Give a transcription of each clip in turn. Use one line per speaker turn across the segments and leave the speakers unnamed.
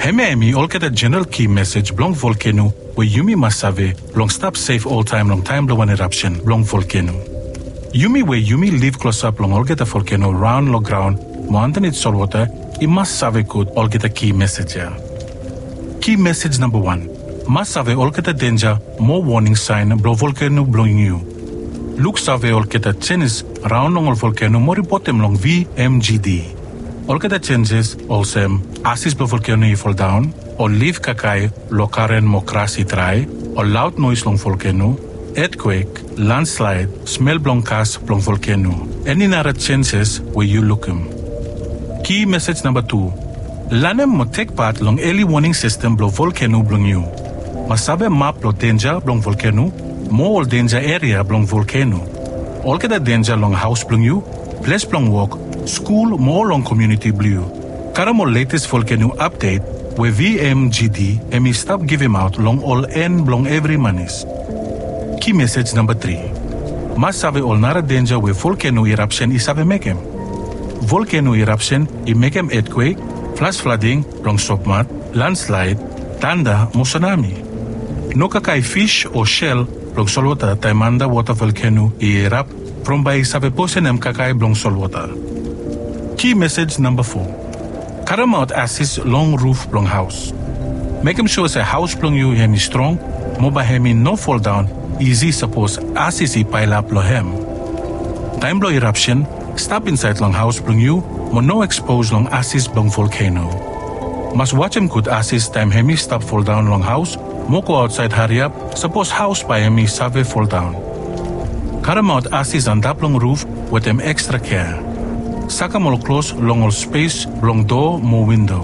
Hemi all get a general key message blong volcano where Yumi must save long stop safe all time long time blow an eruption blong volcano. Yumi where Yumi live close up long all get a volcano round low ground mo underneath salt water it must save could all get a key message here. Key message number 1. Must save all get a danger more warning sign blow volcano blowing you. Look save all get a changes round long volcano more bottom long VMGD. All get the changes also assist blow volcano fall down or leave kakai lokaren mokrasi try or loud noise long volcano, earthquake, landslide, smell blong cast blong volcano. Any other changes where you look them. Key message number 2. Lanem mo take part long early warning system blow volcano blong you. Masabe map blow danger blong volcano, more danger area blong volcano. All get the danger long house blong you, place blong walk, school more long community blue. Karamo latest volcano update where VMGD emi stop give him out long all end long every manis. Key message number 3. Must have all nara danger where volcano eruption is have make him. Volcano eruption it make him earthquake, flash flooding, long submat, landslide, thunder, tsunami. No kakai fish or shell long solwater taimanda water volcano erupt from by sabe posenem kakai blong solwater. Key message number 4. Karamount assist long roof blong house. Make him sure say house blong you hemi strong, moba hemi no fall down, easy suppose assisi pile up lo hem. Time blow eruption, stop inside long house blong you, mo no expose long assist blong volcano. Must watch him good assist time hemi stop fall down long house, mo go outside hurry up, suppose house by hemi save fall down. Karamount assist on that long roof with them extra care. Saka mo close long all space, long door, more window.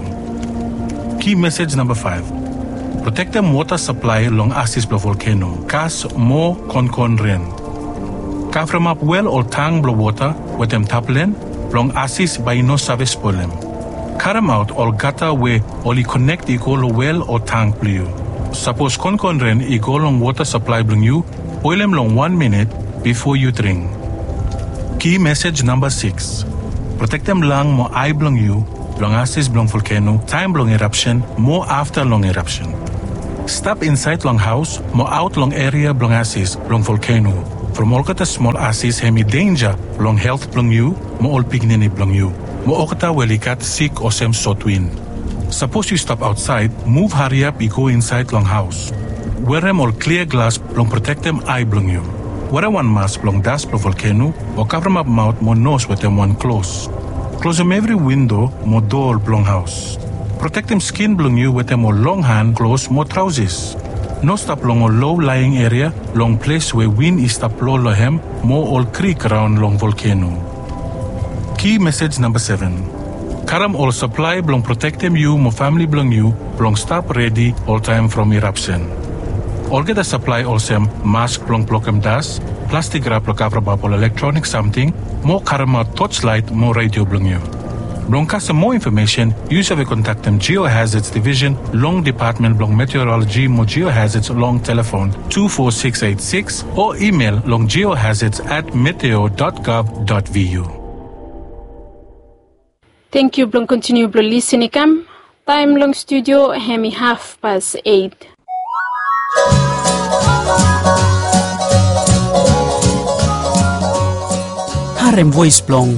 Key message number 5. Protect them water supply long assist blow volcano. Kas more con rain. Kafram up well or tang blow water with them taplen, long assist by no save spoil them. Karam out all gata way only connect equal well or tank blue. Suppose con rain equal long water supply bring you, boil them long 1 minute before you drink. Key message number 6. Protect them lang mo eye blong you, long assist blong volcano, time blong eruption, more after long eruption. Stop inside long house, mo out long area blong assist blong volcano. From all kata small assist hemi danger blong health blong you, mo all pignini blong you. Mo okata welikat sick or sem sotwin. Suppose you stop outside, move hurry up you go inside long house. Wear them all clear glass blong protect them eye blong you. Wear one mask blong dust blong volcano, or cover up mouth mo nose with them one close. Close them every window mo door blong house. Protect them skin blong you with them more long hand close more trousers. No stop long or low lying area, long place where wind is stop low lohem, more all creek around long volcano. Key message number 7. Karam all supply blong protect them you mo family blong you, blong stop ready all time from eruption. All get a supply also mask blong blokem das, plastic wrap lo cover up all electronic something, more karama torchlight, more radio blong you. Blong cast more information, use of a contact them Geohazards Division, Long Department Blong Meteorology, mo Geohazards Long Telephone 24686 or email longgeohazards@meteo.gov.vu.
Thank you, Blong continue Blong listening cam. Time long studio hemi 8:30.
Harem voice blong.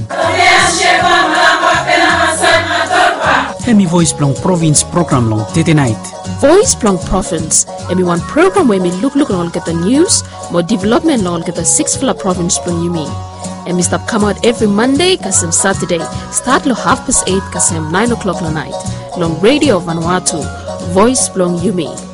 Hemi voice blong province program long tete night.
Voice blong province. Emi one program where me look all get the news, more development long get the 6th floor province blong you mean. Emi stop come out every Monday kasem Saturday. Start lo 8:30 kasem 9 o'clock la night. Long radio Vanuatu. Voice blong you mean.